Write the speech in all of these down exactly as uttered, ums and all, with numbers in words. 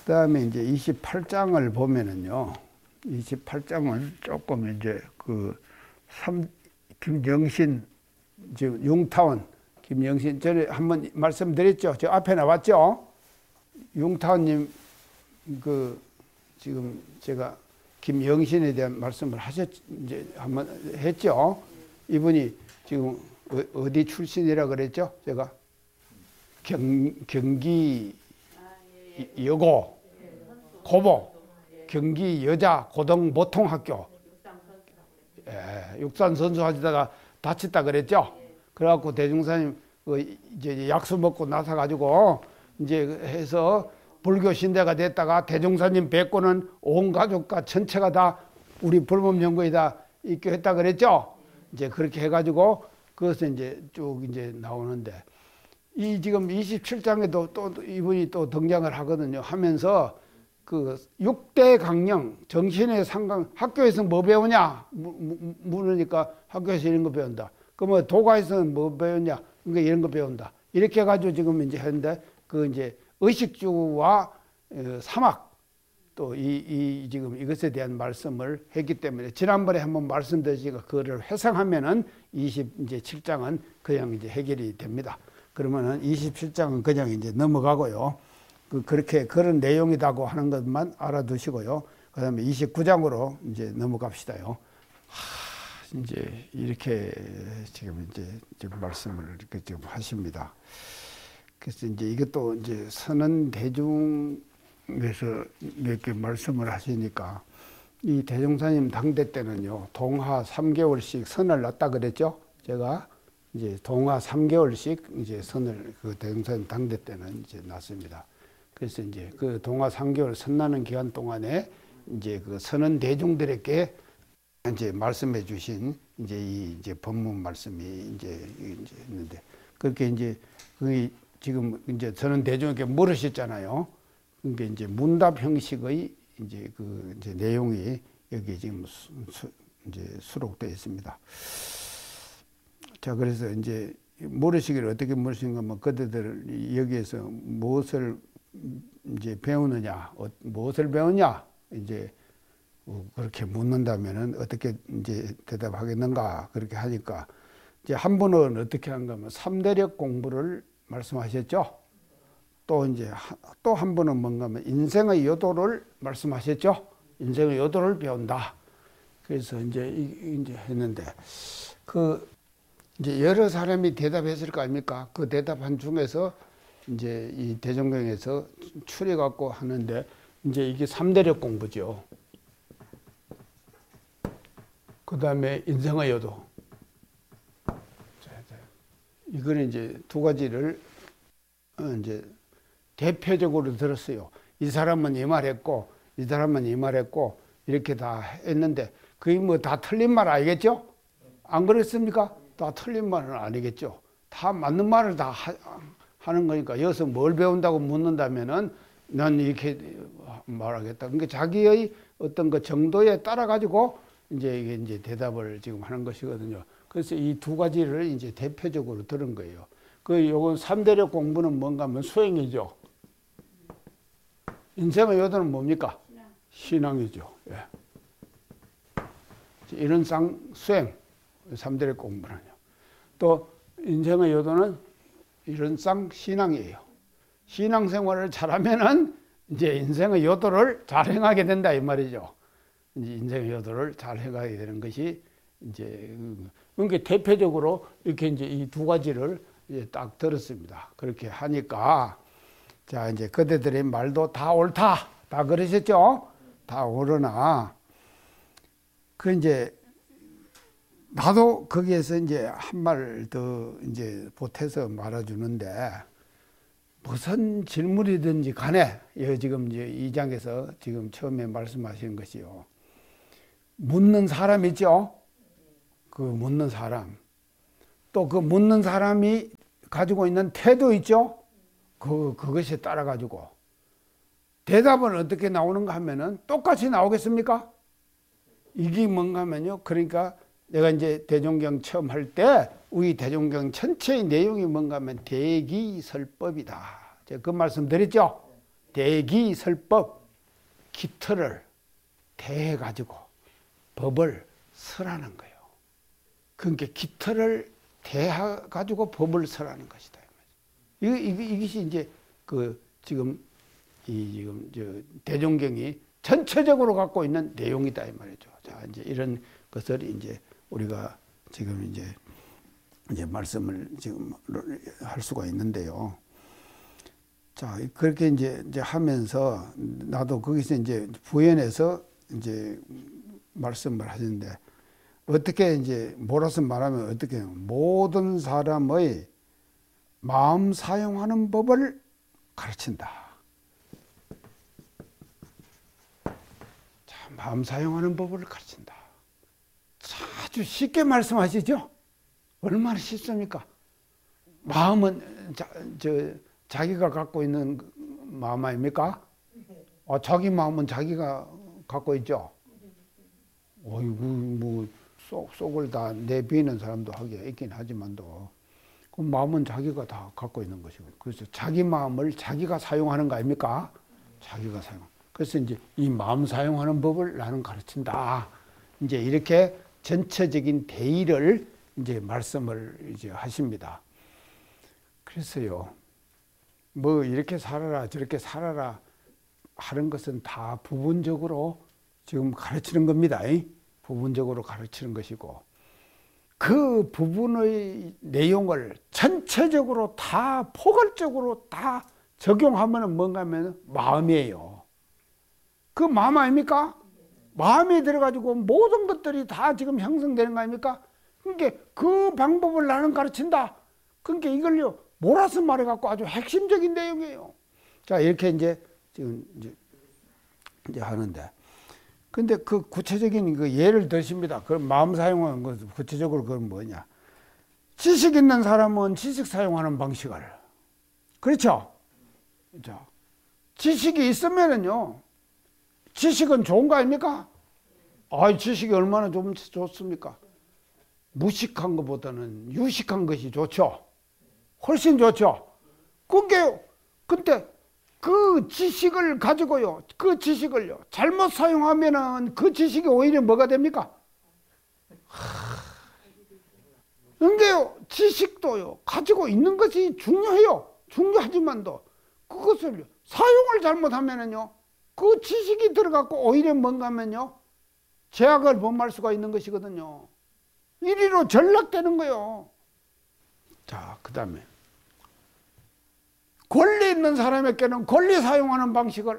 그다음에 이제 이십팔 장을 보면은요. 이십팔 장을 조금 이제 그 삼, 김영신 지금 융타운 김영신 전에 한번 말씀드렸죠. 저 앞에 나왔죠. 융타운님 그 지금 제가 김영신에 대한 말씀을 하셨 이제 한번 했죠. 이분이 지금 어디 출신이라 그랬죠? 제가 경 경기 여고 고보 경기 여자 고등 보통학교 예, 육산 선수 하시다가 다쳤다 그랬죠. 그래갖고 대중사님 그 이제 약수 먹고 나서 가지고 이제 해서 불교 신대가 됐다가 대종사님 뵙고는 온 가족과 전체가 다 우리 불법연구에 다 입교했다 그랬죠. 이제 그렇게 해가지고 그것은 이제 쭉 이제 나오는데 이 지금 이십칠 장에도 또 이분이 또 등장을 하거든요. 하면서 그 육 대 강령 정신의 상강 학교에서 뭐 배우냐 물으니까 학교에서 이런 거 배운다. 그러면 도가에서는 뭐 배웠냐? 그러니까 이런 거 배운다. 이렇게 해가지고 지금 이제 했는데 그 이제 의식주와 사막 또 이 이 지금 이것에 대한 말씀을 했기 때문에 지난번에 한번 말씀드리니까 그거를 회상하면은 이십칠 장은 그냥 이제 해결이 됩니다. 그러면은 이십칠 장은 그냥 이제 넘어가고요. 그 그렇게 그런 내용이라고 하는 것만 알아두시고요. 그다음에 이십구 장으로 이제 넘어갑시다요. 하, 이제 이렇게 지금 이제 지금 말씀을 이렇게 지금 하십니다. 그래서 이제 이것도 이제 선언 대중에서 이렇게 말씀을 하시니까 이 대종사님 당대 때는요 동하 삼 개월씩 선을 놨다 그랬죠. 제가 이제 동하 삼 개월씩 이제 선을 그 대종사님 당대 때는 이제 놨습니다. 그래서 이제 그 동하 삼 개월 선나는 기간 동안에 이제 그 선언 대중들에게 이제 말씀해 주신 이제 이 이제 법문 말씀이 이제 이제 있는데 그렇게 이제 그 지금 이제 저는 대중에게 물으셨잖아요. 그러니까 이제 문답 형식의 이제 그 이제 내용이 여기 지금 수, 수, 이제 수록되어 있습니다. 자, 그래서 이제 물으시기를 어떻게 물으신가 하면 그들들 여기에서 무엇을 이제 배우느냐, 어, 무엇을 배우냐, 이제 그렇게 묻는다면은 어떻게 이제 대답하겠는가 그렇게 하니까 이제 한 분은 어떻게 한가 하면 삼대력 공부를 말씀하셨죠. 또 이제 또 한 분은 뭔가 하면 인생의 요도를 말씀하셨죠. 인생의 요도를 배운다. 그래서 이제 이제 했는데 그 이제 여러 사람이 대답했을 거 아닙니까? 그 대답한 중에서 이제 이 대종경에서 추려 갖고 하는데 이제 이게 삼대력 공부죠. 그 다음에 인생의 요도. 이거는 이제 두 가지를 이제 대표적으로 들었어요. 이 사람은 이 말했고, 이 사람은 이 말했고, 이렇게 다 했는데, 그게 뭐 다 틀린 말 아니겠죠? 안 그랬습니까? 다 틀린 말은 아니겠죠. 다 맞는 말을 다 하, 하는 거니까, 여기서 뭘 배운다고 묻는다면은, 난 이렇게 말하겠다. 그러니까 자기의 어떤 그 정도에 따라가지고, 이제 이게 이제 대답을 지금 하는 것이거든요. 그래서 이 두 가지를 이제 대표적으로 들은 거예요. 그 요건 삼대력 공부는 뭔가 하면 수행이죠. 인생의 요도는 뭡니까? 신앙. 신앙이죠. 예. 이런 상 수행, 삼대력 공부는요. 또 인생의 요도는 이런 상 신앙이에요. 신앙생활을 잘하면은 이제 인생의 요도를 잘 행하게 된다 이 말이죠. 이제 인생의 요도를 잘 행하게 되는 것이 이제 그러니까 대표적으로 이렇게 이제 이 두 가지를 이제 딱 들었습니다. 그렇게 하니까 자 이제 그대들의 말도 다 옳다 다 그러셨죠? 다 옳으나 그 이제 나도 거기에서 이제 한 말 더 이제 보태서 말아주는데 무슨 질문이든지 간에 여기 지금 이제 이 장에서 지금 처음에 말씀하신 것이요. 묻는 사람 있죠? 그 묻는 사람. 또 그 묻는 사람이 가지고 있는 태도 있죠? 그, 그것에 따라 가지고. 대답은 어떻게 나오는가 하면은 똑같이 나오겠습니까? 이게 뭔가 하면요. 그러니까 내가 이제 대종경 처음 할 때 우리 대종경 전체의 내용이 뭔가 하면 대기설법이다. 제가 그 말씀 드렸죠? 대기설법 기틀을 대해 가지고 법을 설하는 거예요. 그러니까 기틀을 대해 가지고 법을 설하는 것이다. 이 이것이 이제 그 지금 이 지금 저 대종경이 전체적으로 갖고 있는 내용이다 이 말이죠. 자, 이제 이런 것을 이제 우리가 지금 이제 이제 말씀을 지금 할 수가 있는데요. 자, 그렇게 이제 이제 하면서 나도 거기서 이제 부연해서 이제 말씀을 하시는데 어떻게 이제 몰아서 말하면 어떻게 해요? 모든 사람의 마음 사용하는 법을 가르친다. 자, 마음 사용하는 법을 가르친다. 아주 쉽게 말씀하시죠? 얼마나 쉽습니까? 마음은 자, 저, 자기가 갖고 있는 마음 아닙니까? 어, 자기 마음은 자기가 갖고 있죠? 어이구, 뭐, 속, 속을 다 내비는 사람도 하기가 있긴 하지만도, 그 마음은 자기가 다 갖고 있는 것이고. 그래서 자기 마음을 자기가 사용하는 거 아닙니까? 자기가 사용. 그래서 이제 이 마음 사용하는 법을 나는 가르친다. 이제 이렇게 전체적인 대의를 이제 말씀을 이제 하십니다. 그래서요, 뭐 이렇게 살아라, 저렇게 살아라 하는 것은 다 부분적으로 지금 가르치는 겁니다. 부분적으로 가르치는 것이고, 그 부분의 내용을 전체적으로 다 포괄적으로 다 적용하면 뭔가 하면 마음이에요. 그 마음 아닙니까? 마음에 들어가지고 모든 것들이 다 지금 형성되는 거 아닙니까? 그러니까 그 방법을 나는 가르친다. 그러니까 이걸요, 몰아서 말해갖고 아주 핵심적인 내용이에요. 자, 이렇게 이제 지금 이제, 이제 하는데. 근데 그 구체적인 그 예를 드십니다. 그 마음 사용하는 것, 구체적으로 그건 뭐냐. 지식 있는 사람은 지식 사용하는 방식을. 그렇죠? 자, 지식이 있으면은요, 지식은 좋은 거 아닙니까? 아, 지식이 얼마나 좀 좋습니까? 무식한 것보다는 유식한 것이 좋죠. 훨씬 좋죠. 그게, 근데 그 지식을 가지고요, 그 지식을요, 잘못 사용하면은 그 지식이 오히려 뭐가 됩니까? 그러니까 지식도요, 가지고 있는 것이 중요해요. 중요하지만도 그것을 사용을 잘못하면은요, 그 지식이 들어갖고 오히려 뭔가 하면요, 제약을 범할 수가 있는 것이거든요. 이리로 전락되는 거예요. 자, 그 다음에 권리 있는 사람에게는 권리 사용하는 방식을,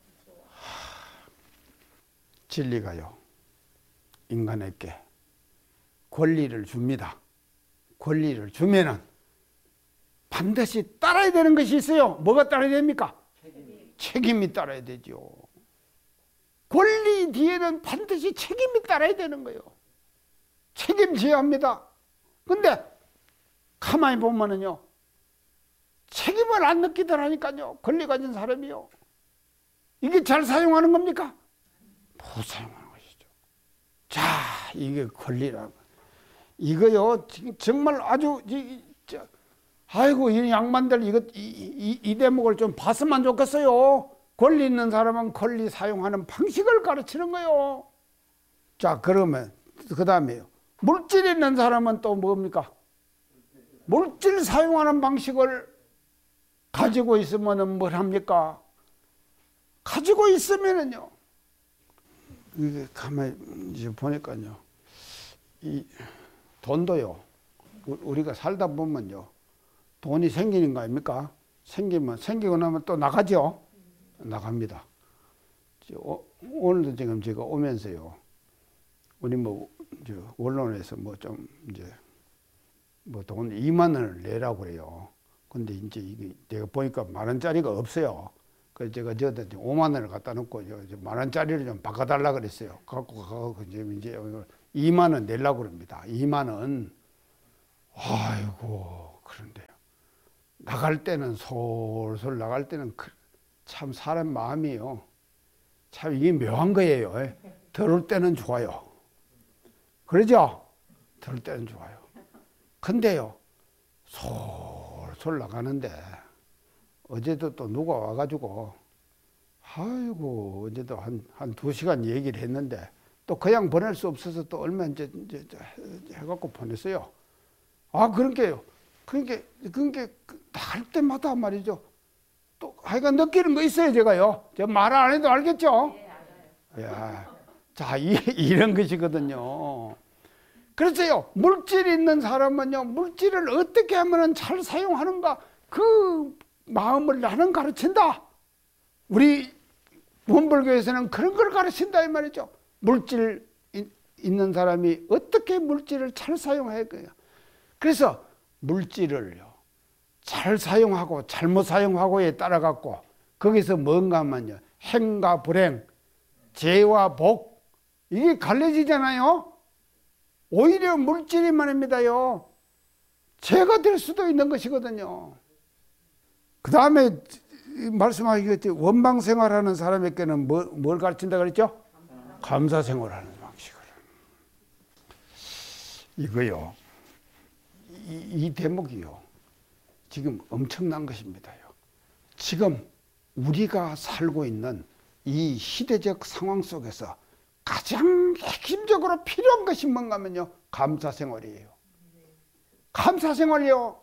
진리가요, 인간에게 권리를 줍니다. 권리를 주면은 반드시 따라야 되는 것이 있어요. 뭐가 따라야 됩니까? 책임이, 책임이 따라야 되죠. 권리 뒤에는 반드시 책임이 따라야 되는 거예요. 책임져야 합니다. 근데 가만히 보면은요, 책임을 안 느끼더라니까요. 권리 가진 사람이요. 이게 잘 사용하는 겁니까? 못 사용하는 것이죠. 자, 이게 권리라고. 이거요, 정말 아주, 이, 저, 아이고, 이 양반들 이거, 이, 이, 이 대목을 좀 봤으면 좋겠어요. 권리 있는 사람은 권리 사용하는 방식을 가르치는 거예요. 자, 그러면, 그 다음에요. 물질 있는 사람은 또 뭡니까? 물질 사용하는 방식을 가지고 있으면은 뭘 합니까? 가지고 있으면은요, 이게 가만히 이제 보니까요, 이 돈도요, 우리가 살다 보면요, 돈이 생기는 거 아닙니까? 생기면, 생기고 나면 또 나가죠? 나갑니다. 오늘도 지금 제가 오면서요, 우리 뭐, 저, 언론에서 뭐 좀 이제, 뭐 돈 이만 원을 내라고 그래요. 근데 이제 이게 내가 보니까 만 원짜리가 없어요. 그래서 제가 저한테 오만 원을 갖다 놓고 만 원짜리를 좀 바꿔달라 그랬어요. 갖고 가고 이제 이제 이만 원 내려고 그럽니다. 이만 원. 아이고, 그런데요. 나갈 때는 솔솔 나갈 때는 참 사람 마음이요. 참 이게 묘한 거예요. 들을 때는 좋아요. 그러죠? 들을 때는 좋아요. 근데요, 솔솔 나가는데 어제도 또 누가 와가지고 아이고, 어제도 한, 한 두 시간 얘기를 했는데, 또 그냥 보낼 수 없어서 또 얼마 이제, 이제 해갖고 보냈어요. 아, 그런 게요. 그러니까, 그러니까, 할 때마다 말이죠. 또, 하여간 느끼는 거 있어요, 제가요. 제가 말 안 해도 알겠죠? 네, 야, 자, 이, 이런 것이거든요. 그래서요, 물질 있는 사람은요, 물질을 어떻게 하면 잘 사용하는가, 그 마음을 나는 가르친다. 우리 원불교에서는 그런 걸 가르친다, 이 말이죠. 물질 있는 사람이 어떻게 물질을 잘 사용해야 해요. 그래서 물질을요, 잘 사용하고 잘못 사용하고에 따라 갖고 거기서 뭔가 하면요, 행과 불행, 재와 복, 이게 갈라지잖아요. 오히려 물질이 말입니다요, 죄가 될 수도 있는 것이거든요. 그 다음에 말씀하시겠지, 원망 생활하는 사람에게는 뭐, 뭘 가르친다 그랬죠? 감사 생활하는 방식을. 이거요, 이, 이 대목이요, 지금 엄청난 것입니다요. 지금 우리가 살고 있는 이 시대적 상황 속에서 가장 핵심적으로 필요한 것이 뭔가 하면요, 감사 생활이에요. 감사 생활이요.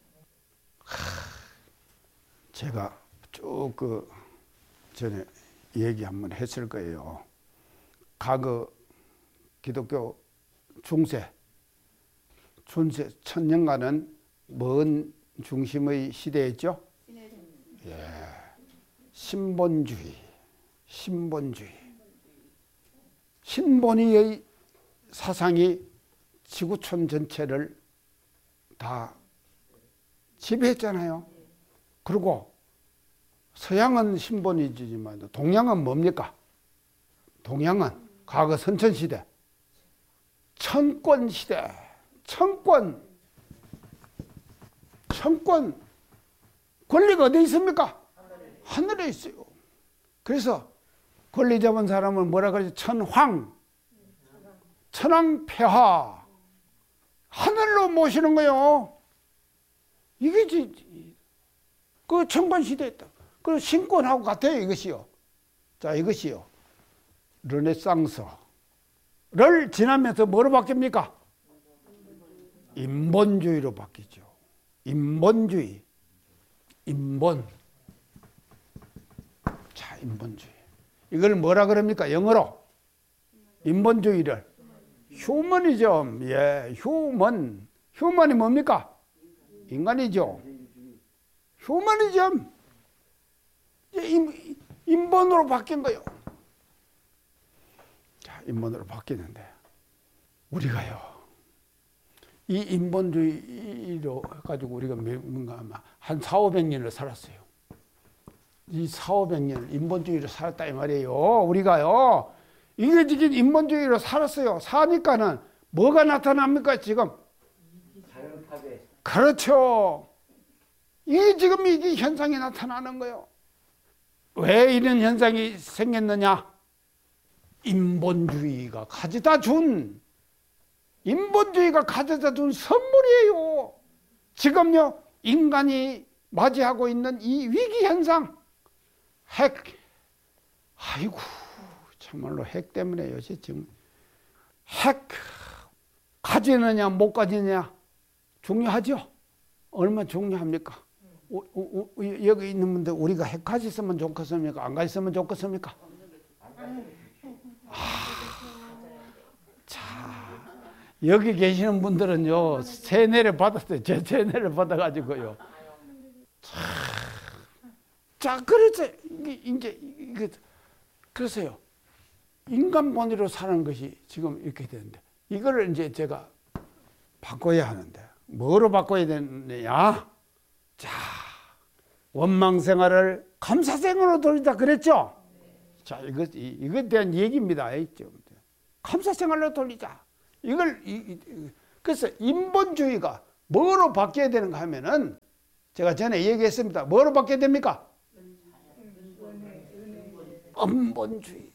제가 쭉 그 전에 얘기 한번 했을 거예요. 과거 기독교 중세, 중세 천년간은 뭔 중심의 시대였죠? 예, 신본주의, 신본주의. 신본주의의 사상이 지구촌 전체를 다 지배했잖아요. 그리고 서양은 신본주의지만 동양은 뭡니까? 동양은 과거 선천시대, 천권시대, 천권, 천권, 권리가 어디 있습니까? 하늘에 있어요. 그래서 권리 잡은 사람은 뭐라 그러지? 천황, 천황폐하, 하늘로 모시는 거요. 이게 그 천권시대였다. 그 신권하고 같아요, 이것이요. 자, 이것이요, 르네상스를 지나면서 뭐로 바뀝니까? 인본주의로 바뀌죠. 인본주의, 인본. 자, 인본주의. 이걸 뭐라 그럽니까? 영어로 인본주의를 휴머니즘. 예, 휴먼. 휴먼이 뭡니까? 인간이죠. 휴머니즘. 인본으로 바뀐 거예요. 자, 인본으로 바뀌는데 우리가요, 이 인본주의로 해가지고 우리가 뭔가 아마 한 사오백 년을 살았어요. 이 사오백 년을 인본주의로 살았다 이 말이에요. 우리가요, 이게 지금 인본주의로 살았어요. 사니까는 뭐가 나타납니까 지금? 자연 파괴. 그렇죠. 이게 지금 이게 현상이 나타나는 거예요. 왜 이런 현상이 생겼느냐? 인본주의가 가져다 준, 인본주의가 가져다 준 선물이에요. 지금요, 인간이 맞이하고 있는 이 위기 현상, 핵, 아이고, 참말로 핵 때문에 요새 지금 핵 가지느냐 못 가지느냐 중요하죠. 얼마나 중요합니까? 오, 오, 오, 여기 있는 분들 우리가 핵 가졌으면 좋겠습니까? 안 가졌으면 좋겠습니까? 아, 자, 여기 계시는 분들은요, 세뇌를 받았어요. 제 세뇌를 받아가지고요. 자, 자, 그래서 이게 이제 이게 그래서요, 인간 본위로 사는 것이 지금 이렇게 되는데, 이거를 이제 제가 바꿔야 하는데, 뭐로 바꿔야 되느냐? 자, 원망 생활을 감사 생활로 돌리자 그랬죠? 자, 이것, 이것에 대한 얘기입니다. 감사 생활로 돌리자. 이걸, 이, 이, 그래서 인본주의가 뭐로 바뀌어야 되는가 하면은, 제가 전에 얘기했습니다. 뭐로 바뀌어야 됩니까? 은본주의.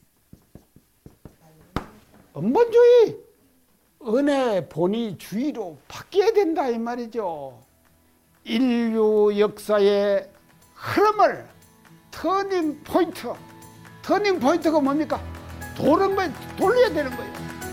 은본주의. 은혜, 본의, 주의로 바뀌어야 된다 이 말이죠. 인류 역사의 흐름을 터닝 포인트, 터닝 포인트가 뭡니까? 도는 걸 돌려야 되는 거예요.